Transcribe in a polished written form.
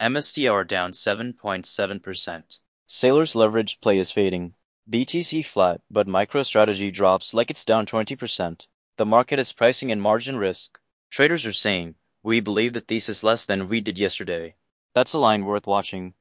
MSTR down 7.7%. Sailor's leverage play is fading. BTC flat, but MicroStrategy drops like it's down 20%. The market is pricing in margin risk. Traders are saying, we believe the thesis less than we did yesterday. That's a line worth watching.